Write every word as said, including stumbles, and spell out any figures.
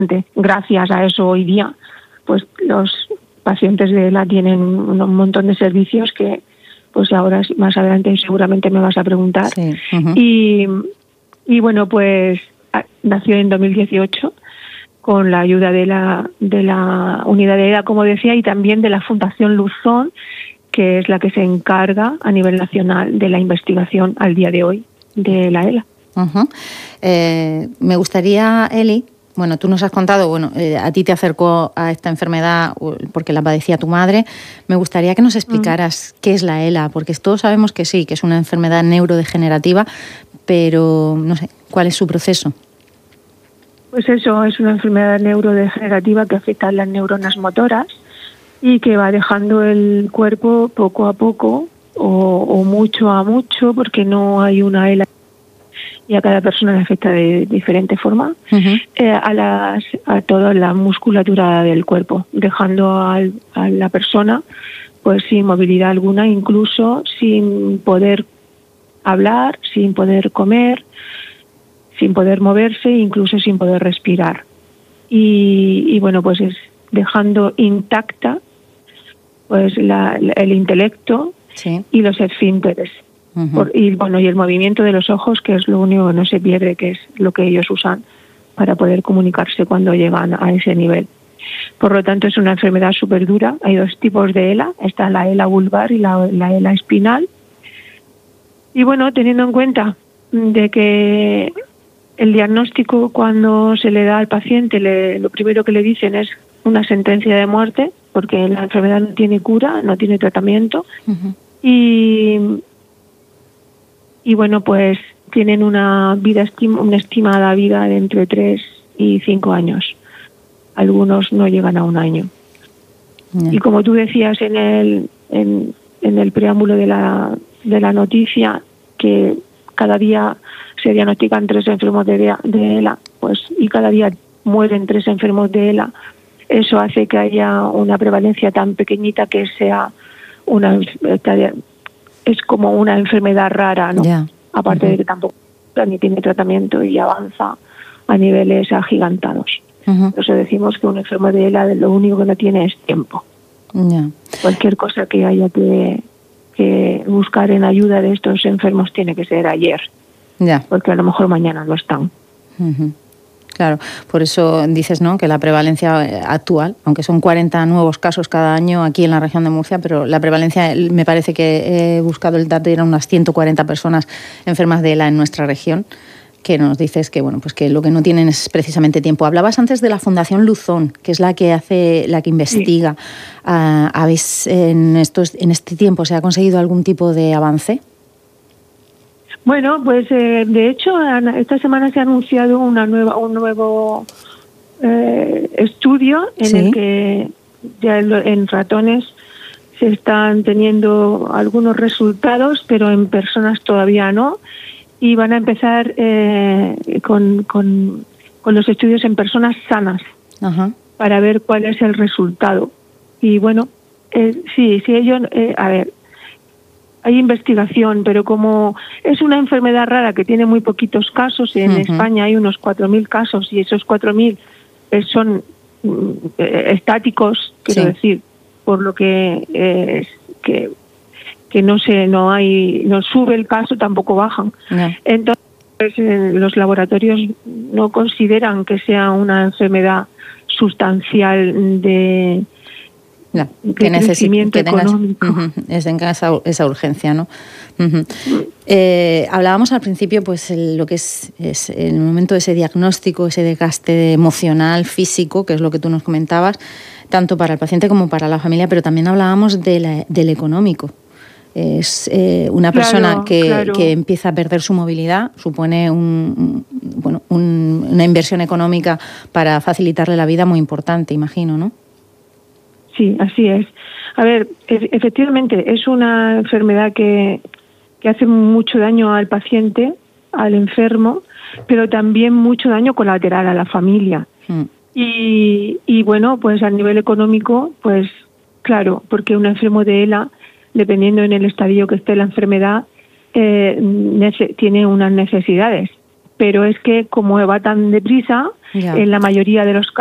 Gracias a eso hoy día, pues los pacientes de ELA tienen un montón de servicios que, pues ahora más adelante seguramente me vas a preguntar. Sí. Uh-huh. Y, y bueno, pues nació en dos mil dieciocho con la ayuda de la, de la unidad de ELA, como decía, y también de la Fundación Luzón, que es la que se encarga a nivel nacional de la investigación al día de hoy de la ELA. Uh-huh. Eh, me gustaría, Eli, bueno, tú nos has contado, bueno, eh, a ti te acercó a esta enfermedad porque la padecía tu madre. Me gustaría que nos explicaras mm. qué es la ELA, porque todos sabemos que sí, que es una enfermedad neurodegenerativa, pero no sé, ¿cuál es su proceso? Pues eso, es una enfermedad neurodegenerativa que afecta a las neuronas motoras y que va dejando el cuerpo poco a poco o, o mucho a mucho, porque no hay una ELA y a cada persona le afecta de diferente forma, uh-huh. eh, a, las, a toda la musculatura del cuerpo, dejando al, a la persona pues sin movilidad alguna, incluso sin poder hablar, sin poder comer, sin poder moverse, incluso sin poder respirar. Y, y bueno, pues es dejando intacta pues la, la, el intelecto sí. y los esfínteres. Uh-huh. Por, y bueno, y el movimiento de los ojos, que es lo único que no se pierde, que es lo que ellos usan para poder comunicarse cuando llegan a ese nivel. Por lo tanto, es una enfermedad súper dura. Hay dos tipos de ELA, está la ELA vulvar y la, la ELA espinal. Y bueno, teniendo en cuenta de que el diagnóstico cuando se le da al paciente, le, lo primero que le dicen es una sentencia de muerte, porque la enfermedad no tiene cura, no tiene tratamiento. Uh-huh. Y, y bueno, pues tienen una vida estim- una estimada vida de entre tres y cinco años. Algunos no llegan a un año. Uh-huh. Y como tú decías en el, en, en el preámbulo de la, de la noticia, que cada día se diagnostican tres enfermos de, de ELA, pues y cada día mueren tres enfermos de ELA. Eso hace que haya una prevalencia tan pequeñita que sea una es como una enfermedad rara, ¿no? Yeah. Aparte uh-huh. de que tampoco ni tiene tratamiento y avanza a niveles agigantados. Uh-huh. Entonces decimos que un enfermo de ELA lo único que no tiene es tiempo. Yeah. Cualquier cosa que haya que, que buscar en ayuda de estos enfermos tiene que ser ayer. Yeah. Porque a lo mejor mañana no están. Uh-huh. Claro, por eso dices, ¿no?, que la prevalencia actual, aunque son cuarenta nuevos casos cada año aquí en la región de Murcia, pero la prevalencia, me parece que he buscado el dato, eran unas ciento cuarenta personas enfermas de ELA en nuestra región, que nos dices que bueno, pues que lo que no tienen es precisamente tiempo. Hablabas antes de la Fundación Luzón, que es la que hace, la que investiga. Sí. Uh, ¿Habéis en estos, en este tiempo se ha conseguido algún tipo de avance? Bueno, pues eh, de hecho esta semana se ha anunciado una nueva, un nuevo eh, estudio en ¿Sí? el que ya en ratones se están teniendo algunos resultados, pero en personas todavía no, y van a empezar eh, con, con, con los estudios en personas sanas. Ajá. Para ver cuál es el resultado. Y bueno, eh, sí, sí, ellos, eh, a ver, hay investigación, pero como es una enfermedad rara que tiene muy poquitos casos, en uh-huh. España hay unos cuatro mil casos y esos cuatro mil son eh, estáticos, quiero sí. decir, por lo que, eh, que que no se no hay no sube el caso, tampoco bajan. No. Entonces eh, los laboratorios no consideran que sea una enfermedad sustancial de No, de que crecimiento que tengas, económico. Uh-huh, es tenga esa, esa urgencia, ¿no? Uh-huh. Eh, hablábamos al principio, pues, el, lo que es, es el momento de ese diagnóstico, ese desgaste emocional, físico, que es lo que tú nos comentabas, tanto para el paciente como para la familia, pero también hablábamos de la, del económico. Es eh, una persona claro, que, claro. que empieza a perder su movilidad, supone un, bueno, un, una inversión económica para facilitarle la vida muy importante, imagino, ¿no? Sí, así es. A ver, efectivamente, es una enfermedad que, que hace mucho daño al paciente, al enfermo, pero también mucho daño colateral a la familia. Mm. Y, y bueno, pues a nivel económico, pues claro, porque un enfermo de ELA, dependiendo en el estadio que esté la enfermedad, eh, nece- tiene unas necesidades. pero es que como va tan deprisa, Ya. en la mayoría de los